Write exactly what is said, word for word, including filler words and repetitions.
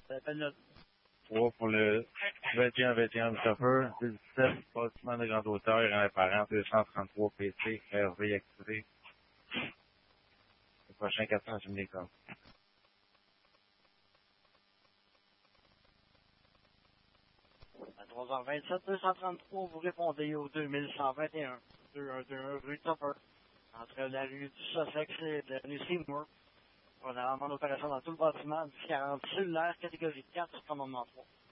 Ça s'appelle notre trois pour le vingt et un vingt et un de chauffeur. deux dix-sept, bâtiment de grande hauteur, et réparant deux cent trente-trois P C, R V activé. Le prochain quatre cents chemins comme. à trois heures vingt-sept, deux cent trente-trois, vous répondez au deux mille cent vingt et un, deux cent douze rue Tupper, entre la rue du Sussex et la rue Seymour. On a vraiment d'opération dans tout le bâtiment, du quarante cellulaire, catégorie quatre, commandement trois.